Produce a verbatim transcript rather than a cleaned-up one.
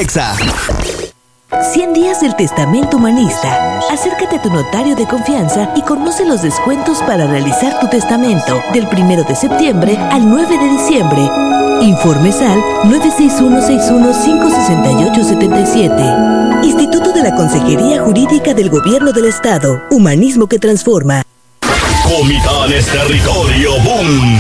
Exa. cien días del testamento humanista. Acércate a tu notario de confianza y conoce los descuentos para realizar tu testamento del primero de septiembre al nueve de diciembre. Informes al nueve seis uno seis uno cinco seis ocho siete siete. Instituto de la Consejería Jurídica del Gobierno del Estado. Humanismo que transforma. Comitán es territorio, boom.